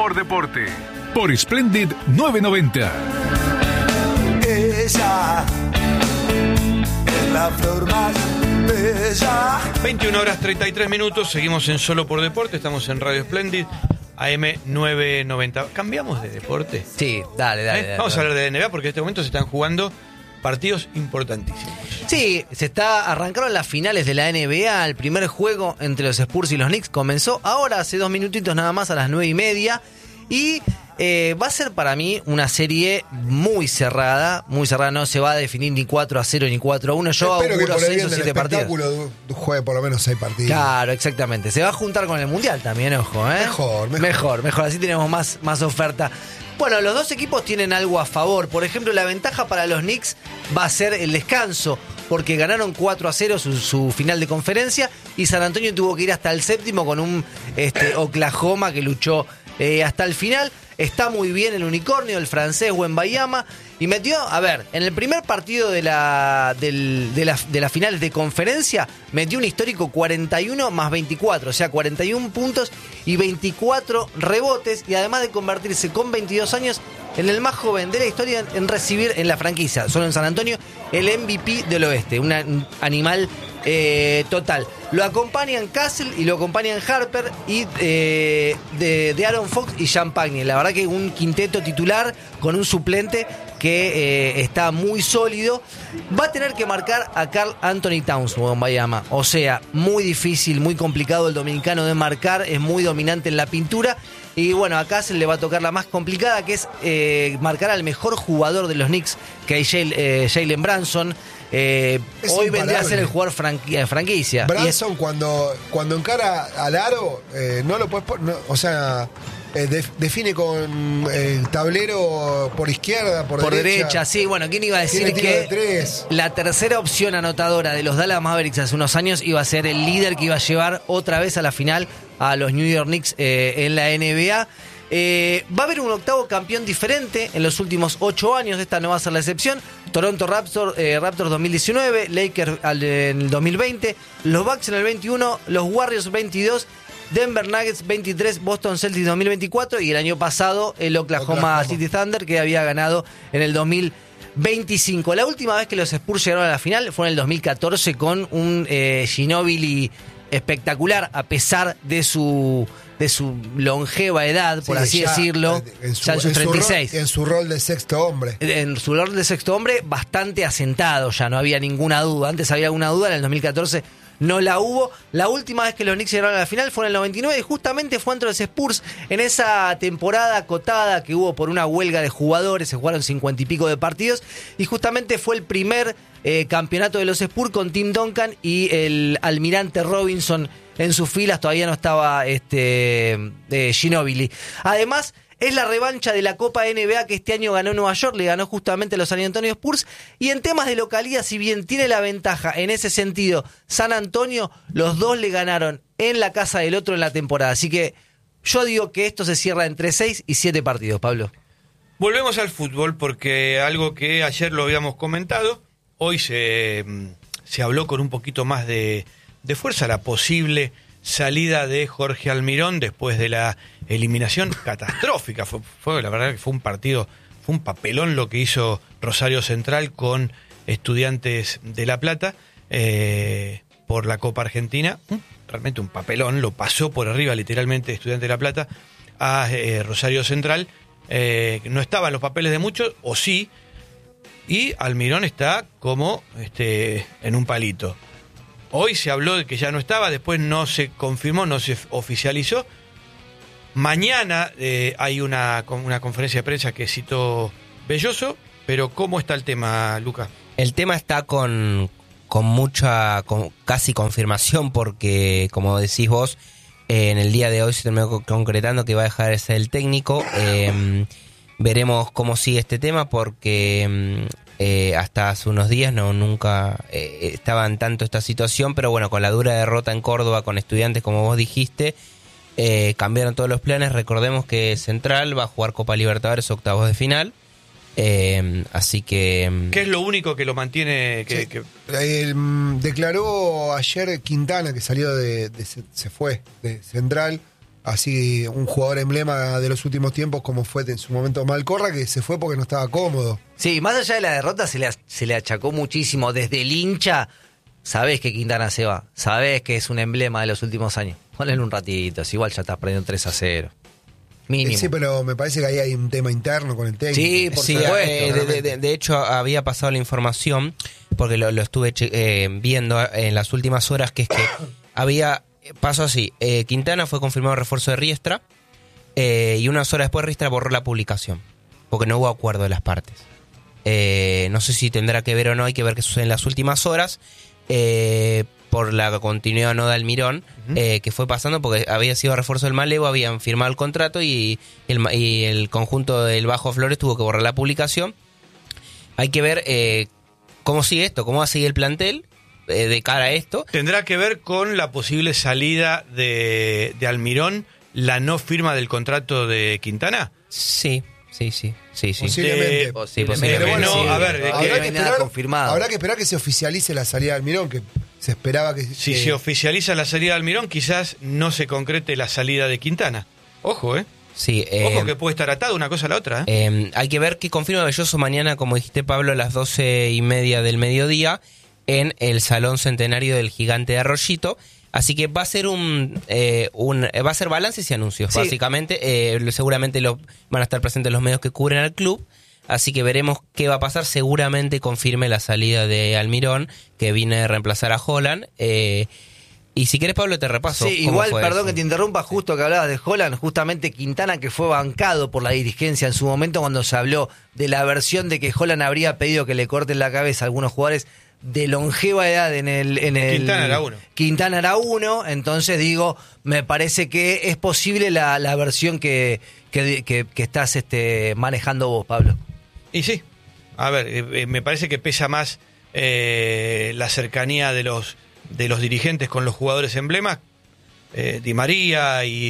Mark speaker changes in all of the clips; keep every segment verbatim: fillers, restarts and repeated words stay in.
Speaker 1: por deporte. Por Splendid novecientos noventa.
Speaker 2: Ella es la flor más bella.
Speaker 3: veintiuna horas treinta y tres minutos, seguimos en Solo por Deporte, estamos en Radio Splendid, A M novecientos noventa. ¿Cambiamos de deporte?
Speaker 4: Sí, dale, dale.
Speaker 3: ¿Eh?
Speaker 4: dale
Speaker 3: Vamos
Speaker 4: dale.
Speaker 3: a hablar de N B A porque en este momento se están jugando partidos importantísimos.
Speaker 4: Sí, se está arrancaron las finales de la N B A. El primer juego entre los Spurs y los Knicks comenzó ahora, hace dos minutitos nada más, a las nueve y media. Y eh, va a ser para mí una serie muy cerrada. Muy cerrada, no se va a definir ni cuatro a cero ni cuatro a uno. Yo
Speaker 5: Espero que
Speaker 4: auguro
Speaker 5: por el
Speaker 4: seis
Speaker 5: bien
Speaker 4: o
Speaker 5: del
Speaker 4: siete partidos.
Speaker 5: espectáculo du- juegue por lo menos seis partidos.
Speaker 4: Claro, exactamente. Se va a juntar con el Mundial también, ojo, ¿eh?
Speaker 5: Mejor, mejor.
Speaker 4: Mejor, mejor. Así tenemos más, más oferta. Bueno, los dos equipos tienen algo a favor. Por ejemplo, la ventaja para los Knicks va a ser el descanso, porque ganaron cuatro a cero su, su final de conferencia y San Antonio tuvo que ir hasta el séptimo con un este, Oklahoma que luchó eh, hasta el final. Está muy bien el unicornio, el francés Wembanyama, y metió, a ver, en el primer partido de la, del, de, la, de las finales de conferencia, metió un histórico cuarenta y uno más veinticuatro, o sea, cuarenta y uno puntos y veinticuatro rebotes, y además de convertirse con veintidós años en el más joven de la historia en recibir en la franquicia, solo en San Antonio, el M V P del oeste, una, un animal eh, total. Lo acompañan Castle y lo acompañan Harper y eh, de, de Aaron Fox y Champagne. La verdad que un quinteto titular con un suplente que eh, está muy sólido. Va a tener que marcar a Karl Anthony Towns, Wembanyama. O sea, muy difícil, muy complicado el dominicano de marcar, es muy dominante en la pintura. Y bueno, acá se le va a tocar la más complicada, que es eh, marcar al mejor jugador de los Knicks, que es Jalen eh, Jalen Branson. Eh,
Speaker 5: Es
Speaker 4: hoy
Speaker 5: imparable.
Speaker 4: vendría a ser el jugador franqui- franquicia. Y es-
Speaker 5: Branson cuando, cuando encara al aro, eh, no lo puedes poner, o sea, eh, def- define con el tablero por izquierda, por,
Speaker 4: por
Speaker 5: derecha.
Speaker 4: derecha, sí, bueno, ¿quién iba a decir
Speaker 5: Tiene tiro de
Speaker 4: que
Speaker 5: tres.
Speaker 4: la tercera opción anotadora de los Dallas Mavericks hace unos años iba a ser el líder que iba a llevar otra vez a la final a los New York Knicks eh, en la N B A? Eh, va a haber un octavo campeón diferente en los últimos ocho años, esta no va a ser la excepción. Toronto Raptors, eh, Raptors dos mil diecinueve, Lakers al, en el dos mil veinte, los Bucks en el veintiuno, los Warriors veintidós, Denver Nuggets veintitrés, Boston Celtics dos mil veinticuatro y el año pasado el Oklahoma,
Speaker 5: Oklahoma.
Speaker 4: City Thunder, que había ganado en el dos mil veinticinco. La última vez que los Spurs llegaron a la final fue en el dos mil catorce con un eh, Ginobili espectacular, a pesar de su de su longeva edad, por
Speaker 5: Sí,
Speaker 4: así
Speaker 5: ya,
Speaker 4: decirlo,
Speaker 5: en su,
Speaker 4: ya en sus
Speaker 5: en su
Speaker 4: treinta y
Speaker 5: rol-
Speaker 4: seis.
Speaker 5: en su rol de sexto hombre.
Speaker 4: En su rol de sexto hombre, bastante asentado, ya no había ninguna duda. Antes había alguna duda, en el dos mil catorce no la hubo. La última vez que los Knicks llegaron a la final fue en el noventa y nueve y justamente fue entre los Spurs en esa temporada acotada que hubo por una huelga de jugadores. Se jugaron cincuenta y pico de partidos y justamente fue el primer eh, campeonato de los Spurs con Tim Duncan y el almirante Robinson en sus filas. Todavía no estaba este eh, Ginobili. Además, es la revancha de la Copa N B A que este año ganó Nueva York, le ganó justamente a los San Antonio Spurs. Y en temas de localidad, si bien tiene la ventaja en ese sentido San Antonio, los dos le ganaron en la casa del otro en la temporada. Así que yo digo que esto se cierra entre seis y siete partidos, Pablo.
Speaker 3: Volvemos al fútbol porque algo que ayer lo habíamos comentado, hoy se, se habló con un poquito más de, de fuerza la posible salida de Jorge Almirón después de la eliminación catastrófica. Fue, fue la verdad que fue un partido, fue un papelón lo que hizo Rosario Central con Estudiantes de La Plata eh, por la Copa Argentina. Un, realmente un papelón, lo pasó por arriba literalmente Estudiantes de La Plata a eh, Rosario Central. Eh, no estaban los papeles de muchos, o sí, y Almirón está como este, en un palito. Hoy se habló de que ya no estaba, después no se confirmó, no se oficializó. Mañana eh, hay una, una conferencia de prensa que citó Belloso, pero ¿cómo está el tema, Lucas?
Speaker 6: El tema está con, con mucha, con casi confirmación, porque como decís vos, eh, en el día de hoy se terminó co- concretando que va a dejar de ser el técnico. Eh, veremos cómo sigue este tema, porque eh, hasta hace unos días no nunca eh, estaba en tanto esta situación, pero bueno, con la dura derrota en Córdoba con Estudiantes, como vos dijiste, eh, cambiaron todos los planes. Recordemos que Central va a jugar Copa Libertadores octavos de final. Eh, así que...
Speaker 3: ¿Qué es lo único que lo mantiene? Que,
Speaker 5: Sí.
Speaker 3: que...
Speaker 5: Eh, declaró ayer Quintana que salió de, de- se fue de Central así un jugador emblema de los últimos tiempos como fue en su momento Malcorra, que se fue porque no estaba cómodo.
Speaker 4: Sí, más allá de la derrota se le, se le achacó muchísimo desde el hincha. Sabés que Quintana se va, sabés que es un emblema de los últimos años. Ponle un ratito, si igual ya estás perdiendo tres a cero. Mínimo.
Speaker 5: Sí, pero me parece que ahí hay un tema interno con el técnico.
Speaker 4: Sí, por
Speaker 6: Sí,
Speaker 4: supuesto.
Speaker 6: eh, de, de- de- de hecho había pasado la información, porque lo, lo estuve che- eh, viendo en las últimas horas, que es que había, pasó así, eh, Quintana fue confirmado refuerzo de Riestra, eh, y unas horas después Riestra borró la publicación, porque no hubo acuerdo de las partes. Eh, no sé si tendrá que ver o no, hay que ver qué sucede en las últimas horas, eh, por la continuidad o no de Almirón, eh, que fue pasando, porque había sido refuerzo del Malevo, habían firmado el contrato y el, ma- y el conjunto del Bajo Flores tuvo que borrar la publicación. Hay que ver eh, cómo sigue esto, cómo va a seguir el plantel eh, de cara a esto.
Speaker 3: ¿Tendrá que ver con la posible salida de, de Almirón, la no firma del contrato de Quintana?
Speaker 6: Sí, sí, sí, sí, sí.
Speaker 5: Posiblemente.
Speaker 3: Eh,
Speaker 6: posiblemente.
Speaker 3: Pero bueno,
Speaker 6: Sí,
Speaker 3: a ver,
Speaker 4: no,
Speaker 3: es
Speaker 4: no
Speaker 3: que-
Speaker 5: Habrá
Speaker 4: hay
Speaker 5: que,
Speaker 4: nada
Speaker 5: esperar,
Speaker 4: confirmado.
Speaker 5: habrá que esperar que se oficialice la salida de Almirón, que se esperaba que...
Speaker 3: si
Speaker 5: que-
Speaker 3: se oficializa la salida de Almirón, quizás no se concrete la salida de Quintana. Ojo, ¿eh?
Speaker 6: Sí, eh,
Speaker 3: Ojo que puede estar atado una cosa a la otra, ¿eh?
Speaker 6: Eh, hay que ver qué confirma Belloso mañana, como dijiste Pablo, a las doce y media del mediodía en el Salón Centenario del Gigante de Arroyito. Así que va a ser un, eh, un va a ser balances y anuncios,
Speaker 4: Sí.
Speaker 6: básicamente. Eh, seguramente lo, van a estar presentes los medios que cubren al club. Así que veremos qué va a pasar. Seguramente confirme la salida de Almirón, que viene a reemplazar a Holland. Eh, y si quieres, Pablo, te repaso.
Speaker 4: Sí,
Speaker 6: cómo
Speaker 4: igual,
Speaker 6: fue
Speaker 4: perdón
Speaker 6: eso.
Speaker 4: que te interrumpa, justo que hablabas de Holland, justamente Quintana, que fue bancado por la dirigencia en su momento cuando se habló de la versión de que Holland habría pedido que le corten la cabeza a algunos jugadores de longeva edad en el... En el
Speaker 3: Quintana era uno.
Speaker 4: Quintana era uno, entonces digo, me parece que es posible la, la versión que, que, que- que estás este, manejando vos, Pablo.
Speaker 3: Y sí, a ver, eh, eh, me parece que pesa más eh, la cercanía de los de los dirigentes con los jugadores emblemas, eh, Di María y,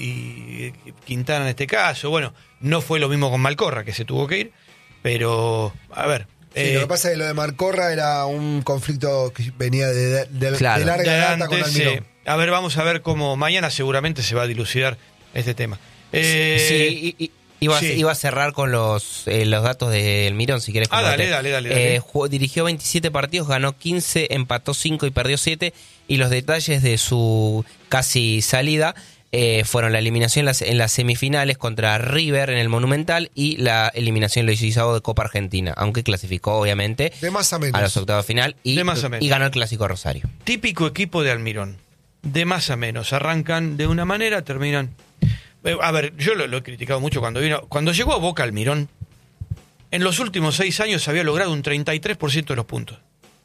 Speaker 3: y Quintana en este caso. Bueno, no fue lo mismo con Malcorra, que se tuvo que ir, pero a ver.
Speaker 5: Sí,
Speaker 3: eh,
Speaker 5: lo que pasa es que lo de Marcorra era un conflicto que venía de, de-
Speaker 4: Claro.
Speaker 5: de larga
Speaker 3: de
Speaker 5: data con
Speaker 3: antes,
Speaker 5: Almirón.
Speaker 3: eh, a ver, vamos a ver cómo mañana seguramente se va a dilucidar este tema. Eh,
Speaker 6: Sí, y- y- iba,
Speaker 3: sí.
Speaker 6: A, iba a cerrar con los eh, los datos de Almirón, si quieres.
Speaker 3: Ah,
Speaker 6: compartir.
Speaker 3: dale, dale, dale, dale.
Speaker 6: Eh, jugó- dirigió veintisiete partidos, ganó quince, empató cinco y perdió siete. Y los detalles de su casi salida eh, fueron la eliminación en las, en las semifinales contra River en el Monumental y la eliminación en el sábado de Copa Argentina, aunque clasificó obviamente
Speaker 5: De más a menos.
Speaker 6: a los octavos de final y,
Speaker 3: De más a menos.
Speaker 6: y ganó el Clásico Rosario.
Speaker 3: Típico equipo de Almirón. De más a menos. Arrancan de una manera, terminan. Eh, A ver, yo lo, lo he criticado mucho cuando vino. Cuando llegó a Boca Almirón, en los últimos seis años había logrado un treinta y tres por ciento de los puntos.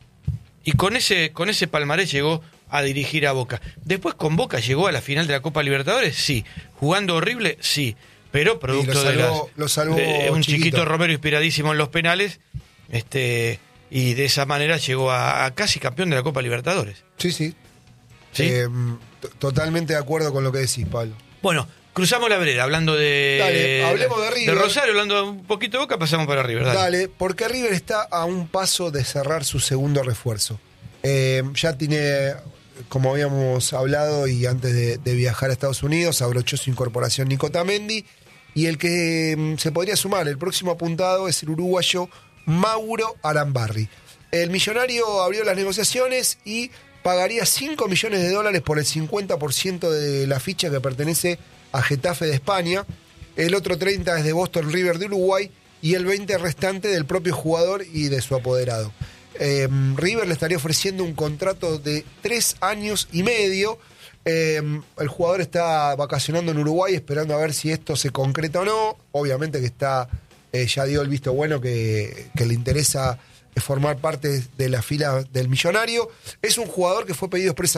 Speaker 3: Y con ese, con ese palmarés llegó a dirigir a Boca. Después con Boca llegó a la final de la Copa Libertadores, sí. Jugando horrible, sí. Pero producto
Speaker 5: Y lo
Speaker 3: de
Speaker 5: salvó-
Speaker 3: las,
Speaker 5: lo salvó
Speaker 3: de un
Speaker 5: Chiquito.
Speaker 3: chiquito Romero inspiradísimo en los penales, este y de esa manera llegó a, a casi campeón de la Copa Libertadores.
Speaker 5: Sí, sí.
Speaker 3: ¿Sí?
Speaker 5: Eh, t- totalmente de acuerdo con lo que decís, Pablo.
Speaker 3: Bueno, cruzamos la vereda, hablando de,
Speaker 5: Dale, hablemos de River.
Speaker 3: de Rosario, hablando un poquito de Boca, pasamos para River. Dale.
Speaker 5: Dale, porque River está a un paso de cerrar su segundo refuerzo. Eh, ya tiene, como habíamos hablado y antes de, de viajar a Estados Unidos, abrochó su incorporación Nico Tamendi. Y el que mm, se podría sumar, el próximo apuntado, es el uruguayo Mauro Arambarri. El millonario abrió las negociaciones y pagaría cinco millones de dólares por el cincuenta por ciento de la ficha que pertenece a Getafe de España. El otro treinta es de Boston River de Uruguay y el veinte restante del propio jugador y de su apoderado. Eh, River le estaría ofreciendo un contrato de tres años y medio. Eh, el jugador está vacacionando en Uruguay esperando a ver si esto se concreta o no. Obviamente que está eh, ya dio el visto bueno que, que le interesa formar parte de la fila del millonario. Es un jugador que fue pedido expresamente